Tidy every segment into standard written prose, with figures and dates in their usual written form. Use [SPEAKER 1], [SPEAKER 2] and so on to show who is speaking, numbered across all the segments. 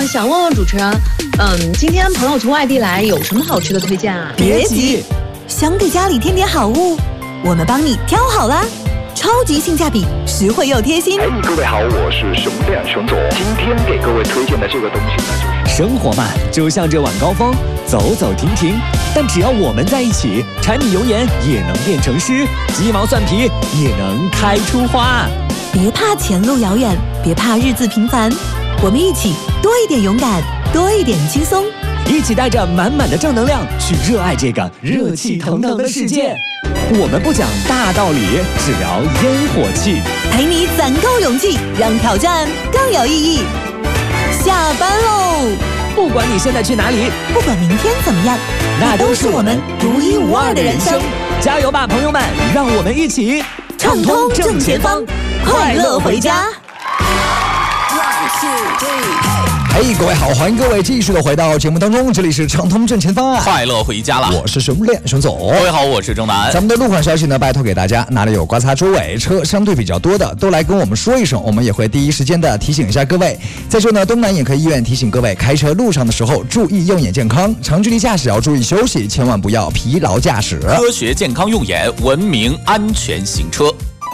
[SPEAKER 1] 想问问主持人，今天朋友从外地来，有什么好吃的推荐啊？
[SPEAKER 2] 别急，想给家里添点好物，我们帮你挑好啦。超级性价比，实惠又贴心。
[SPEAKER 3] 各位好，我是熊亮熊总。今天给各位推荐的这个东西呢，就是
[SPEAKER 4] 生活嘛，就像这晚高峰，走走停停。但只要我们在一起，柴米油盐也能变成诗，鸡毛蒜皮也能开出花。
[SPEAKER 2] 别怕前路遥远，别怕日子平凡，我们一起多一点勇敢，多一点轻松，
[SPEAKER 4] 一起带着满满的正能量去热爱这个热气腾腾的世界。我们不讲大道理，只聊烟火气，
[SPEAKER 2] 陪你攒够勇气，让挑战更有意义。下班喽！
[SPEAKER 4] 不管你现在去哪里，
[SPEAKER 2] 不管明天怎么样，
[SPEAKER 4] 那都是我们独一无二的人生。加油吧，朋友们！让我们一起
[SPEAKER 2] 畅通正前方，快乐回家。
[SPEAKER 5] 嘿，各位好，欢迎各位继续的回到节目当中，这里是畅通正前方，
[SPEAKER 6] 快乐回家了。
[SPEAKER 5] 我是熊亮熊总。
[SPEAKER 6] 各位好，我是郑南。
[SPEAKER 5] 咱们的路况消息呢，拜托给大家，哪里有刮擦周尾车相对比较多的，都来跟我们说一声，我们也会第一时间的提醒一下各位。在这呢，东南眼科医院提醒各位，开车路上的时候注意用眼健康，长距离驾驶要注意休息，千万不要疲劳驾驶。
[SPEAKER 6] 科学健康用眼，文明安全行车。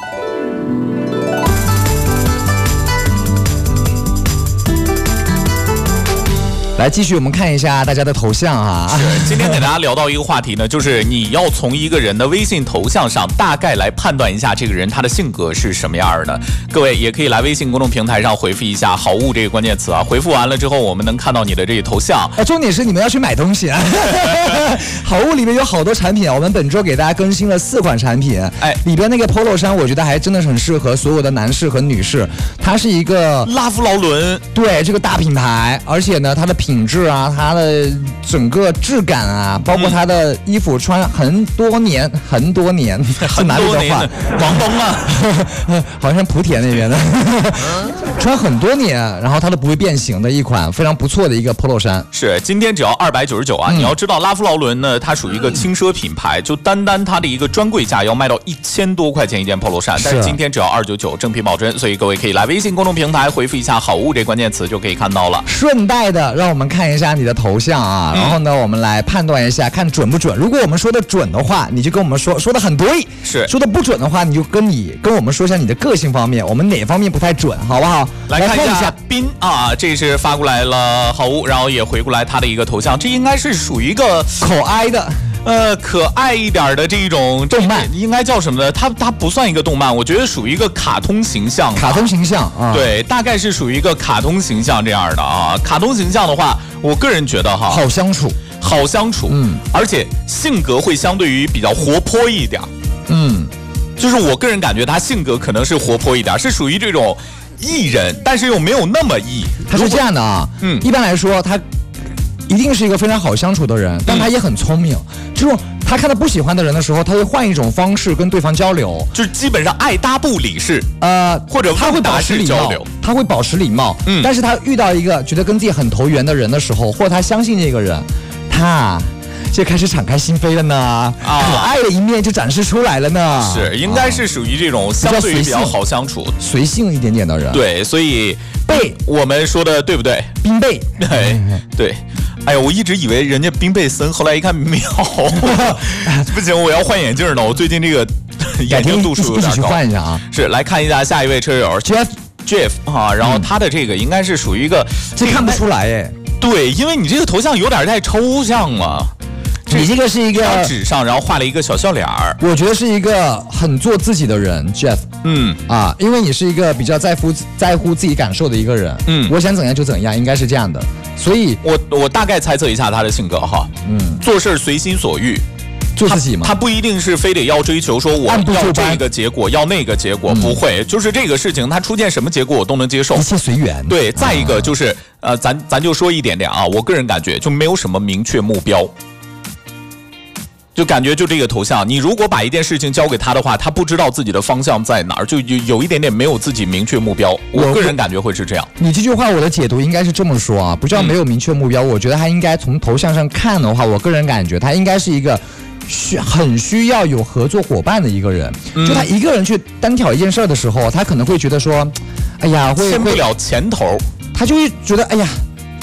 [SPEAKER 5] 来，继续我们看一下大家的头像啊。
[SPEAKER 6] 是，今天给大家聊到一个话题呢，就是你要从一个人的微信头像上大概来判断一下这个人他的性格是什么样的。各位也可以来微信公众平台上回复一下好物这个关键词啊，回复完了之后我们能看到你的这个头像。
[SPEAKER 5] 重点是你们要去买东西啊。好物里面有好多产品啊，我们本周给大家更新了4款产品。里边那个 polo 衫我觉得还真的很适合所有的男士和女士，它是一个
[SPEAKER 6] 拉夫劳伦，
[SPEAKER 5] 对，这个大品牌，而且呢它的品质啊，它的整个质感啊，包括它的衣服穿很多年，是哪里的话？
[SPEAKER 6] 广东啊，
[SPEAKER 5] 好像莆田那边的，穿很多年，然后它都不会变形的一款非常不错的一个 polo 衫。
[SPEAKER 6] 是，今天只要299啊！你要知道拉夫劳伦呢，它属于一个轻奢品牌，就单它的一个专柜价要卖到1000多块钱一件 polo 衫，但是今天只要299，正品保真，所以各位可以来微信公众平台回复一下好物这关键词就可以看到了。
[SPEAKER 5] 顺带的让我们看一下你的头像啊，然后呢，我们来判断一下，看准不准。如果我们说的准的话，你就跟我们说的很对；
[SPEAKER 6] 是
[SPEAKER 5] 说的不准的话，你就跟我们说一下你的个性方面，我们哪方面不太准，好不好？
[SPEAKER 6] 来看一下斌啊，这是发过来了好物，然后也回过来他的一个头像，这应该是属于一个
[SPEAKER 5] 可爱的。
[SPEAKER 6] 可爱一点的这种
[SPEAKER 5] 动漫，
[SPEAKER 6] 应该叫什么呢？它不算一个动漫，我觉得属于一个卡通形象。
[SPEAKER 5] 卡通形象啊，
[SPEAKER 6] 对，大概是属于一个卡通形象这样的啊。卡通形象的话，我个人觉得哈，
[SPEAKER 5] 好相处，
[SPEAKER 6] 而且性格会相对于比较活泼一点。就是我个人感觉他性格可能是活泼一点，是属于这种艺人，但是又没有那么艺。
[SPEAKER 5] 他是这样的啊，一般来说他一定是一个非常好相处的人，但他也很聪明。这种他看到不喜欢的人的时候，他会换一种方式跟对方交流，
[SPEAKER 6] 就是基本上爱搭不理式，或者
[SPEAKER 5] 他会保持礼貌，但是他遇到一个觉得跟自己很投缘的人的时候，或者他相信这个人，他就开始敞开心扉了呢，可爱的一面就展示出来了呢。
[SPEAKER 6] 是，应该是属于这种相对比较好相处、
[SPEAKER 5] 随性一点点的人。
[SPEAKER 6] 对，所以我们说的对不对？
[SPEAKER 5] 冰贝，
[SPEAKER 6] 对。哎呀，我一直以为人家冰贝森，后来一看没有，不行，我要换眼镜了。我最近这个眼睛度数有点高，
[SPEAKER 5] 一起去换一下啊。
[SPEAKER 6] 是，来看一下下一位车友 Jeff 啊，然后他的这个应该是属于一个，
[SPEAKER 5] 这看不出来哎。
[SPEAKER 6] 对，因为你这个头像有点太抽象了。
[SPEAKER 5] 你这个是一个
[SPEAKER 6] 纸上，然后画了一个小笑脸儿。
[SPEAKER 5] 我觉得是一个很做自己的人 ，Jeff。因为你是一个比较在乎自己感受的一个人。我想怎样就怎样，应该是这样的。所以
[SPEAKER 6] 我大概猜测一下他的性格哈。做事随心所欲，
[SPEAKER 5] 做自己嘛。
[SPEAKER 6] 他不一定是非得要追求说我要这个结果，要那个结果，不会，就是这个事情他出现什么结果我都能接受，
[SPEAKER 5] 一切随缘。
[SPEAKER 6] 对，再一个就是咱就说一点点啊，我个人感觉就没有什么明确目标。就感觉就这个头像，你如果把一件事情交给他的话，他不知道自己的方向在哪儿，就有一点点没有自己明确目标。我个人感觉会是这样。
[SPEAKER 5] 你这句话我的解读应该是这么说啊，不叫没有明确目标，我觉得他应该从头像上看的话，我个人感觉他应该是一个很需要有合作伙伴的一个人。就他一个人去单挑一件事的时候，他可能会觉得说，哎呀，会
[SPEAKER 6] 牵不了前头。
[SPEAKER 5] 他就会觉得，哎呀，